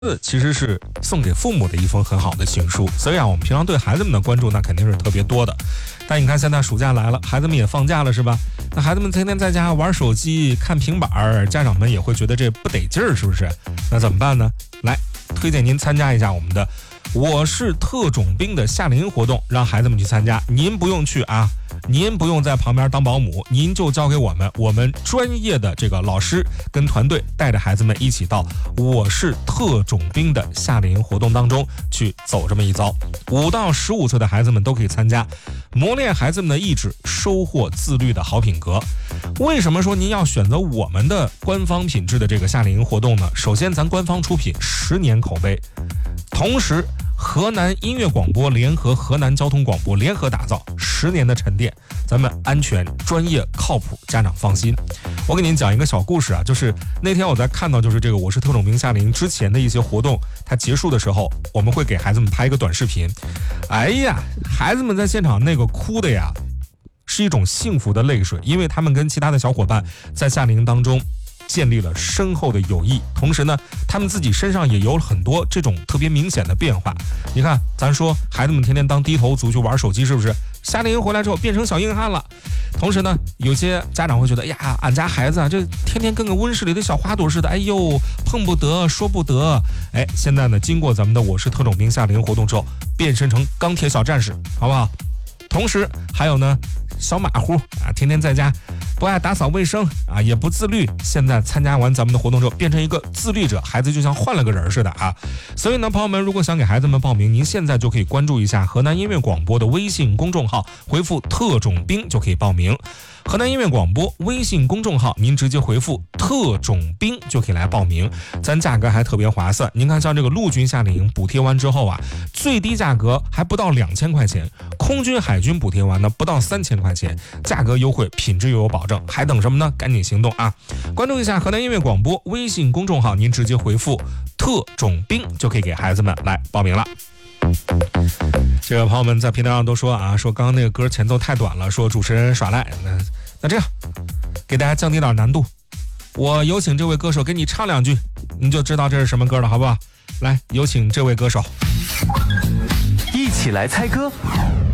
其实是送给父母的一封很好的情书，所以我们平常对孩子们的关注那肯定是特别多的。但你看现在暑假来了，孩子们也放假了是吧？那孩子们天天在家玩手机看平板，家长们也会觉得这不得劲儿，是不是？那怎么办呢？来，推荐您参加一下我们的我是特种兵的夏令营活动，让孩子们去参加，您不用去啊，您不用在旁边当保姆，您就交给我们专业的这个老师跟团队带着孩子们一起到我是特种兵的夏令营活动当中去走这么一遭。5到15岁的孩子们都可以参加，磨练孩子们的意志，收获自律的好品格。为什么说您要选择我们的官方品质的这个夏令营活动呢？首先咱官方出品10年口碑，同时河南音乐广播联合河南交通广播联合打造10年的沉淀，咱们安全专业靠谱，家长放心。我给您讲一个小故事啊，就是那天我在看到就是这个我是特种兵夏令营之前的一些活动，它结束的时候我们会给孩子们拍一个短视频。哎呀，孩子们在现场那个哭的呀是一种幸福的泪水，因为他们跟其他的小伙伴在夏令营当中建立了深厚的友谊，同时呢他们自己身上也有很多这种特别明显的变化。你看咱说孩子们天天当低头族去玩手机，是不是夏令营回来之后变成小硬汉了？同时呢有些家长会觉得，呀，俺家孩子啊这天天跟个温室里的小花朵似的，哎呦碰不得说不得。现在呢经过咱们的我是特种兵夏令营活动之后，变身成钢铁小战士，好不好？同时还有呢小马虎啊，天天在家不爱打扫卫生啊，也不自律，现在参加完咱们的活动之后变成一个自律者，孩子就像换了个人似的啊。所以呢朋友们，如果想给孩子们报名，您现在就可以关注一下河南音乐广播的微信公众号，回复特种兵就可以报名。河南音乐广播微信公众号，您直接回复特种兵就可以来报名，咱价格还特别划算。您看像这个陆军夏令营补贴完之后啊，最低价格还不到2000块钱，空军海军补贴完呢不到3000块钱，价格优惠，品质又有保证，还等什么呢？赶紧行动啊！关注一下河南音乐广播微信公众号，您直接回复特种兵就可以给孩子们来报名了。这个朋友们在频道上都说啊，说刚刚那个歌前奏太短了，说主持人耍赖。那这样给大家降低点难度，我有请这位歌手给你唱2句，你就知道这是什么歌了，好不好？来，有请这位歌手， 一起来猜歌。